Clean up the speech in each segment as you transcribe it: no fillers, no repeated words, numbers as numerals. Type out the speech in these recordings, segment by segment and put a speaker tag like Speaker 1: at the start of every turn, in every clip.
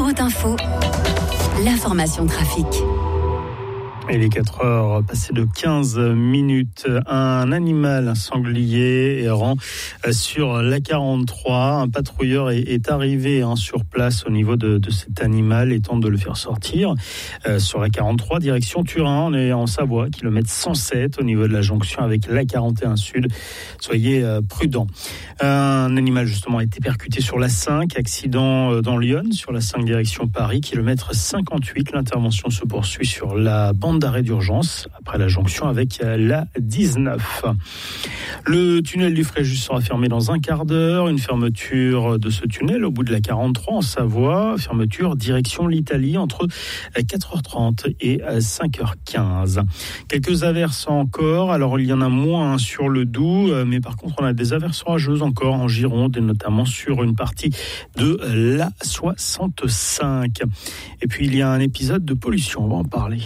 Speaker 1: Autoroute Info, l'information trafic.
Speaker 2: Il est 4h passées de 15 minutes. Un animal, un sanglier errant sur la 43. Un patrouilleur est arrivé sur place au niveau de cet animal et tente de le faire sortir sur la 43, direction Turin. On est en Savoie, kilomètre 107 au niveau de la jonction avec la 41 Sud. Soyez prudents. Un animal justement a été percuté sur la 5, accident dans Lyon sur la 5 direction Paris, kilomètre 58. L'intervention se poursuit sur la bande d'arrêt d'urgence après la jonction avec la 19. Le tunnel du Fréjus sera fermé dans un quart d'heure. Une fermeture de ce tunnel au bout de la 43 en Savoie. Fermeture direction l'Italie entre 4h30 et 5h15. Quelques averses encore. Alors il y en a moins sur le Doubs, mais par contre on a des averses orageuses encore en Gironde et notamment sur une partie de la 65. Et puis il y a un épisode de pollution, on va en parler.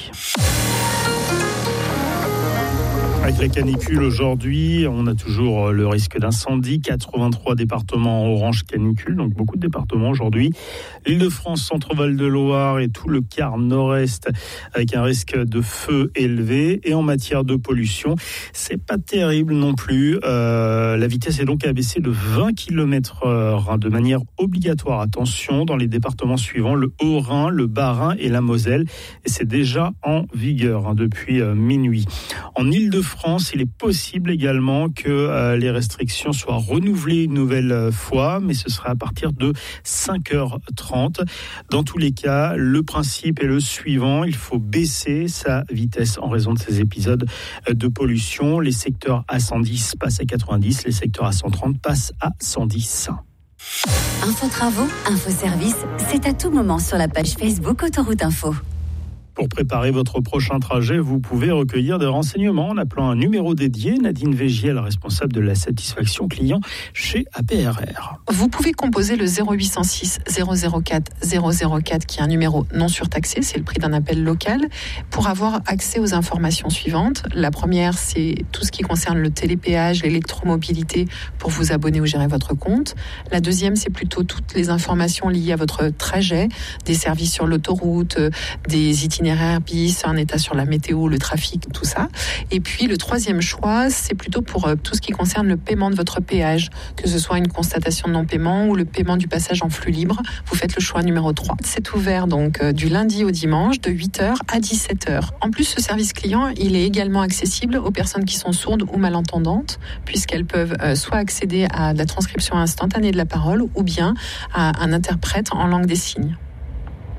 Speaker 2: Avec la canicule aujourd'hui, on a toujours le risque d'incendie. 83 départements en orange canicule, donc beaucoup de départements aujourd'hui. L'Île-de-France, Centre-Val de Loire et tout le quart nord-est avec un risque de feu élevé. Et en matière de pollution, c'est pas terrible non plus. La vitesse est donc abaissée de 20 km/h de manière obligatoire. Attention, dans les départements suivants, le Haut-Rhin, le Bas-Rhin et la Moselle. Et c'est déjà en vigueur depuis minuit. En Île-de-France, il est possible également que les restrictions soient renouvelées une nouvelle fois, mais ce sera à partir de 5h30. Dans tous les cas, le principe est le suivant, il faut baisser sa vitesse en raison de ces épisodes de pollution. Les secteurs à 110 passent à 90, les secteurs à 130 passent à 110.
Speaker 1: Info travaux, info service, c'est à tout moment sur la page Facebook Autoroute Info.
Speaker 2: Pour préparer votre prochain trajet, vous pouvez recueillir des renseignements en appelant un numéro dédié. Nadine Végiel, responsable de la satisfaction client chez APRR.
Speaker 3: Vous pouvez composer le 0806 004 004 qui est un numéro non surtaxé, c'est le prix d'un appel local, pour avoir accès aux informations suivantes. La première, c'est tout ce qui concerne le télépéage, l'électromobilité pour vous abonner ou gérer votre compte. La deuxième, c'est plutôt toutes les informations liées à votre trajet, des services sur l'autoroute, des itinéraires bis, un état sur la météo, le trafic, tout ça. Et puis le troisième choix, c'est plutôt pour tout ce qui concerne le paiement de votre péage, que ce soit une constatation de non-paiement ou le paiement du passage en flux libre. Vous faites le choix numéro 3. C'est ouvert donc du lundi au dimanche de 8h à 17h. En plus, ce service client, il est également accessible aux personnes qui sont sourdes ou malentendantes, puisqu'elles peuvent soit accéder à la transcription instantanée de la parole ou bien à un interprète en langue des signes.